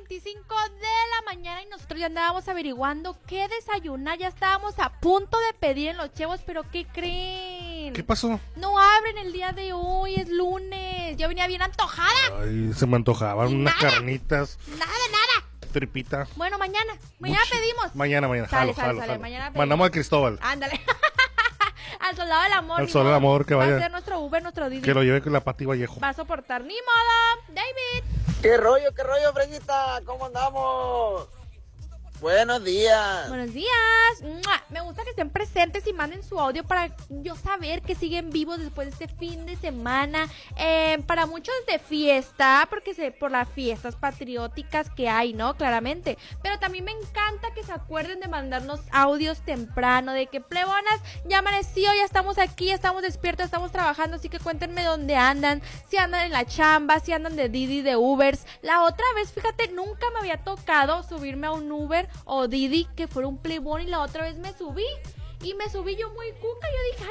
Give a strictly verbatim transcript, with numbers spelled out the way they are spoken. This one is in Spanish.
veinticinco de la mañana y nosotros ya andábamos averiguando qué desayunar. Ya estábamos a punto de pedir en los Chevos, pero ¿qué creen? ¿Qué pasó? No abren el día de hoy, es lunes. Yo venía bien antojada. Ay, se me antojaban Y unas nada. carnitas, Nada, nada. tripita. Bueno, mañana. Mañana Muchi- pedimos. Mañana, mañana. Sale, Jalo, sale, jalo, sale. jalo. Mañana pedimos. Mandamos a Cristóbal. Ándale. Al soldado del amor. Al ni soldado del modo. amor, que Va vaya. a ser nuestro Uber, nuestro Didi. Que lo lleve con la Pati Vallejo. Va a soportar. Ni modo. David. ¿Qué rollo, qué rollo, Fresita? ¿Cómo andamos? Buenos días. Buenos días. ¡Mua! Me gusta que estén presentes y manden su audio para yo saber que siguen vivos después de este fin de semana. Eh, para muchos de fiesta, porque se, por las fiestas patrióticas que hay, ¿no? Claramente. Pero también me encanta que se acuerden de mandarnos audios temprano, de que plebonas, ya amaneció, ya estamos aquí, ya estamos despiertos, estamos trabajando, así que cuéntenme dónde andan, si andan en la chamba, si andan de Didi, de Ubers. La otra vez, fíjate, nunca me había tocado subirme a un Uber o Didi que fuera un plebón y la otra vez me subí y me subí yo muy cuca. Yo dije,